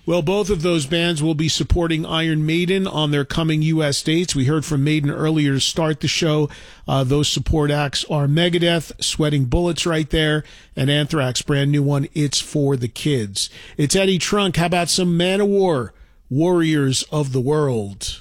Well, both of those bands will be supporting Iron Maiden on their coming U.S. dates. We heard from Maiden earlier to start the show. Those support acts are Megadeth, Sweating Bullets right there, and Anthrax, brand new one, It's for the Kids. It's Eddie Trunk. How about some Manowar, Warriors of the World?